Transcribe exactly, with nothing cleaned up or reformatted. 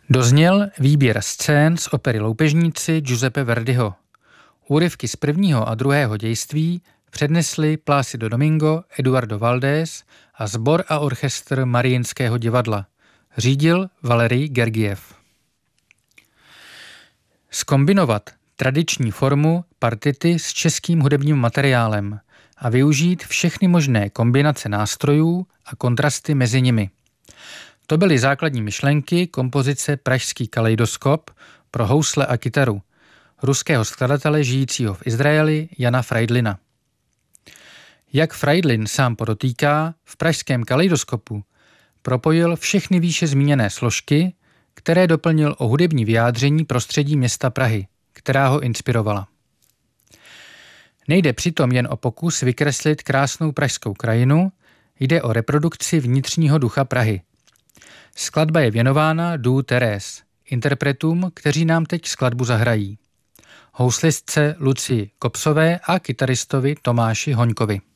Dozněl výběr scén z opery Loupežníci Giuseppe Verdiho. Úryvky z prvního a druhého dějství přednesli Plácido Domingo, Eduardo Valdés a sbor a orchestr Mariinského divadla. Řídil Valerij Gergiev. Zkombinovat tradiční formu partity s českým hudebním materiálem a využít všechny možné kombinace nástrojů a kontrasty mezi nimi. To byly základní myšlenky kompozice Pražský kaleidoskop pro housle a kytaru ruského skladatele žijícího v Izraeli Jana Freidlina. Jak Freidlin sám podotýká, v Pražském kaleidoskopu propojil všechny výše zmíněné složky, které doplnil o hudební vyjádření prostředí města Prahy, která ho inspirovala. Nejde přitom jen o pokus vykreslit krásnou pražskou krajinu, jde o reprodukci vnitřního ducha Prahy. Skladba je věnována Du Teres, interpretům, kteří nám teď skladbu zahrají. Houslistce Lucii Kopsové a kytaristovi Tomáši Hoňkovi.